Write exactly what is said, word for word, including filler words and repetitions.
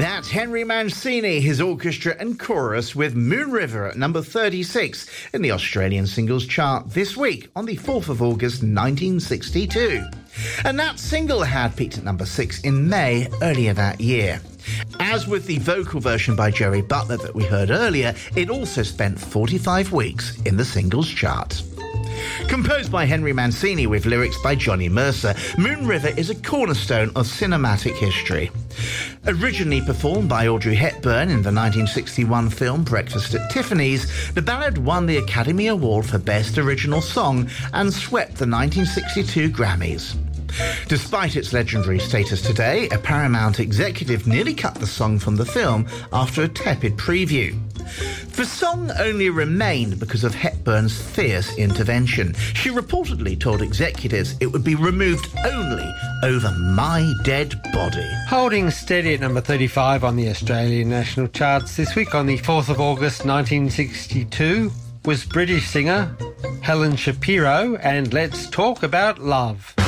That's Henry Mancini, his orchestra and chorus with Moon River at number thirty-six in the Australian singles chart this week on the fourth of August nineteen sixty-two. And that single had peaked at number six in May earlier that year. As with the vocal version by Jerry Butler that we heard earlier, it also spent forty-five weeks in the singles chart. Composed by Henry Mancini with lyrics by Johnny Mercer, Moon River is a cornerstone of cinematic history. Originally performed by Audrey Hepburn in the nineteen sixty-one film Breakfast at Tiffany's, the ballad won the Academy Award for Best Original Song and swept the nineteen sixty-two Grammys. Despite its legendary status today, a Paramount executive nearly cut the song from the film after a tepid preview. The song only remained because of Hepburn's fierce intervention. She reportedly told executives it would be removed only over my dead body. Holding steady at number thirty-five on the Australian national charts this week on the fourth of August nineteen sixty-two was British singer Helen Shapiro and Let's Talk About Love.